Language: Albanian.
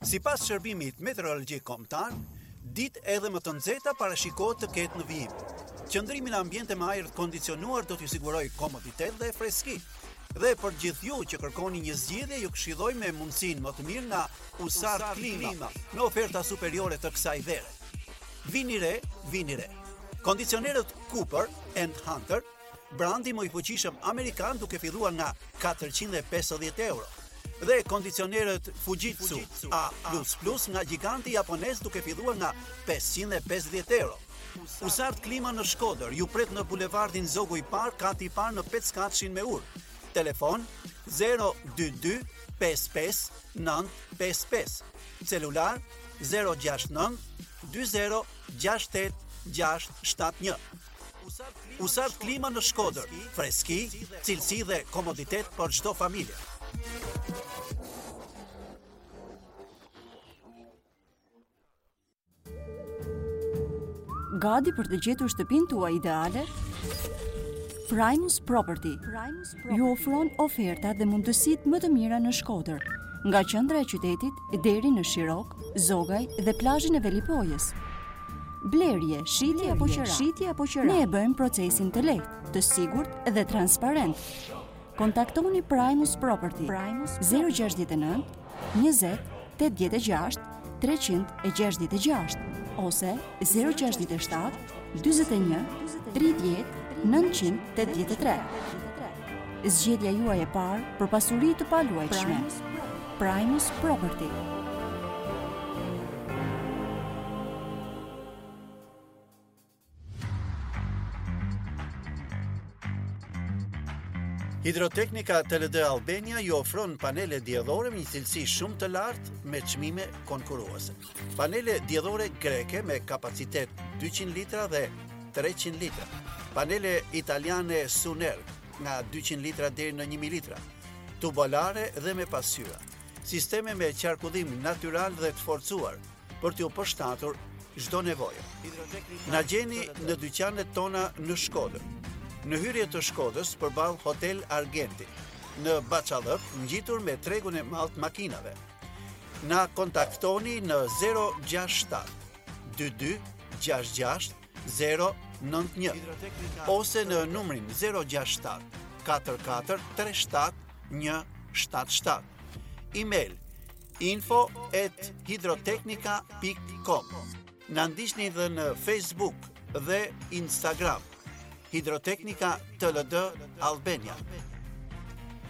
Sipas shërbimit meteorologjik kombëtar, ditë edhe më të nxehta parashikohet të ketë në vijim. Qëndrimi në ambiente me ajër të kondicionuar do t'ju sigurojë komoditet dhe freski. Dhe për gjithë ju që kërkoni një zgjidhje, ju këshilloj me mundësinë më të mirë nga Usart Klima, me oferta superiore të kësaj vere. Vini re. Kondicionerët Cooper and Hunter, brandi më i fuqishëm amerikan, duke filluar nga 450 euro. Dhe kondicionerët Fujitsu A++ nga giganti japonez, duke filluar nga 550 euro. Usart Klima në Shkodër ju pret në bulevardin Zogu i Parë, kati i parë në Peckatshin me Ur. Telefon 022 55 955. Celular 069 20 68 671. Usart Klima në Shkodër, freski, cilësi dhe komoditet për çdo familje. Gati për të gjetur shtëpinë tuaj ideale? Primus Property ju ofron ofertat dhe mundësitë më të mira në Shkodër, nga qendra e qytetit deri në Shirok, Zogaj dhe plazhin e Velipojës. Blerje, shitje apo qira. Ne e bëjmë procesin të lehtë, të sigurt dhe transparent. Kontaktoni Primus Property 069 20 86 366 ose 067 41 30 983. Zgjedhja juaj e parë për pasuri të paluajtshme. Primus Property. Hidroteknika TLD Albania ju ofron panele diellore me një cilësi shumë të lartë me çmime konkurruese. Panele diellore greke me kapacitet 200 litra dhe 300 litra. Panele italiane Suner nga 200 litra deri në 1000 litra. Tubolare dhe me pasqyra. Sisteme me qarkullim natyral dhe të forcuar për t'ju përshtatur çdo nevojë. Na gjeni në dyqanet tona në Shkodër. Në hyrje të Shkodës përballë Hotel Argenti, në Baçallëk, ngjitur me tregun e madh të makinave. Na kontaktoni në 067 22 66 091 ose në numrin 067 44 37 177. Email info@hidroteknika.com. Na ndiqni dhe në Facebook dhe Instagram. Hidroteknika TLD Albania.